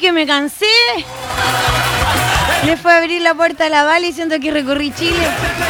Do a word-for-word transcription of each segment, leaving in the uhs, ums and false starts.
que me cansé. Le fue a abrir la puerta a la Vale diciendo que recorrí Chile.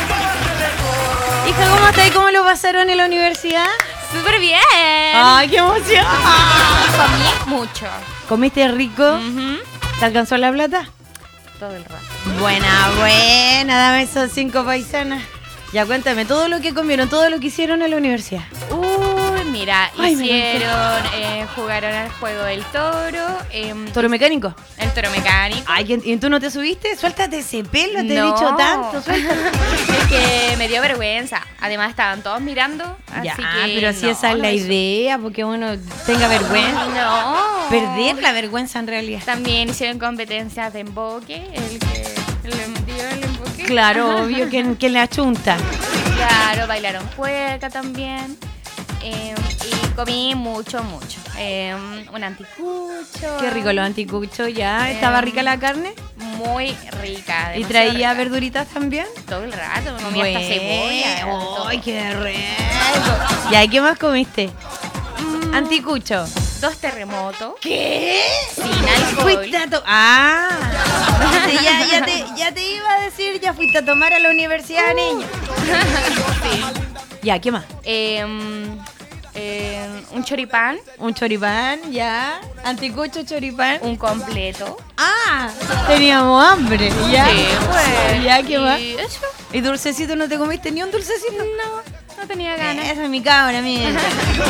Hija, ¿cómo estás? ¿Cómo lo pasaron en la universidad? ¡Súper bien! ¡Ay, qué emoción! Comí mucho. ¿Comiste rico? Uh-huh. ¿Te alcanzó la plata? Todo el rato. Buena, buena, dame esos cinco paisanas. Ya cuéntame, todo lo que comieron, todo lo que hicieron en la universidad. Uy, mira, Ay, hicieron, eh, jugaron al juego del toro. Eh, ¿Toro mecánico? El toro mecánico. Ay, ¿y tú no te subiste? Suéltate ese pelo, te No. he dicho tanto, suéltate. Es que me dio vergüenza. Además estaban todos mirando. Así Ya, que pero si no, esa es no la me idea, porque uno tenga vergüenza. No. Perder la vergüenza en realidad. También hicieron competencias de emboque. El que le dio el emboque. Claro, obvio que, que le achunta. Claro, bailaron cueca también. Eh, y comí mucho, mucho. Eh, un anticucho. Qué rico los anticuchos, ya. ¿Estaba Eh, rica la carne? Muy rica. ¿Y demasiado traía rica. verduritas también? Todo el rato, me comía hasta cebolla. todo. ¡Ay, qué rico! ¿Y ahí qué más comiste? Mm, Anticucho. Dos terremotos. ¿Qué? Sin alcohol. Fuiste a to- Ah, ya, ya, te, ya te iba a decir, ya fuiste a tomar a la universidad, niña. Sí. Ya, ¿qué más? Eh, eh, un choripán, Un choripán, ya. Anticucho, choripán. un completo. Ah, teníamos hambre, ya. Sí, pues. Ya, ¿qué más? Y eso, ¿Y dulcecito no te comiste ni un dulcecito? no, no tenía ganas. Esa es mi cabra, mía.